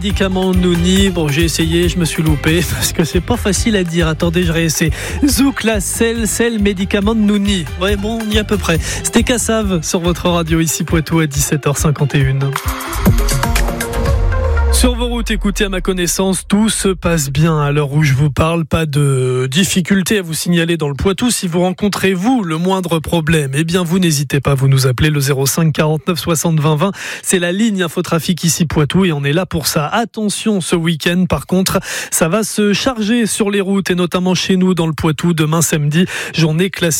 Médicament Nouni, bon j'ai essayé, je me suis loupé parce que c'est pas facile à dire. Attendez, je réessaie. Zouk la sel médicament Nouni. Ouais bon, on y est à peu près. C'était Cassave sur votre radio ici Poitou à 17h51. Sur vos routes, écoutez, à ma connaissance, tout se passe bien à l'heure où je vous parle. Pas de difficulté à vous signaler dans le Poitou. Si vous rencontrez, vous, le moindre problème, eh bien, vous n'hésitez pas, vous nous appelez le 05 49 60 20 20. C'est la ligne Infotrafic ici Poitou et on est là pour ça. Attention, ce week-end, par contre, ça va se charger sur les routes et notamment chez nous dans le Poitou. Demain, samedi, journée classique.